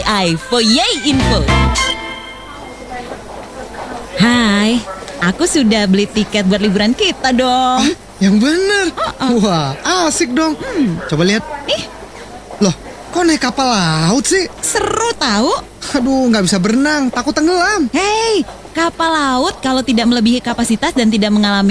FYI, for Yay Info. Hai, aku sudah beli tiket buat liburan kita dong. Yang bener. Wah, asik dong. Coba lihat. Ih, Loh, kok naik kapal laut sih? seru tahu. Aduh, nggak bisa berenang, takut tenggelam. Hei, kapal laut kalau tidak melebihi kapasitas dan tidak mengalami